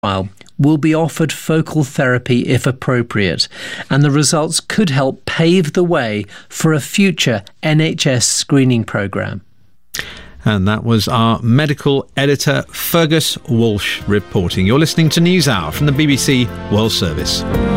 will be offered focal therapy if appropriate, and the results could help pave the way for a future NHS screening programme. And that was our medical editor, Fergus Walsh, reporting. You're listening to NewsHour from the BBC World Service.